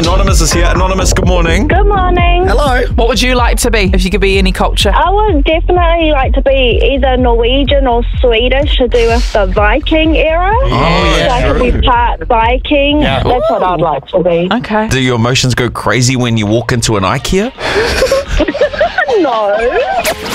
Anonymous is here. Anonymous, good morning. Good morning. Hello. What would you like to be if you could be any culture? I would definitely like to be either Norwegian or Swedish to do with the Viking era. Oh, yeah, So I could be part Viking. Yeah. That's what I'd like to be. Okay. Do your emotions go crazy when you walk into an IKEA? No.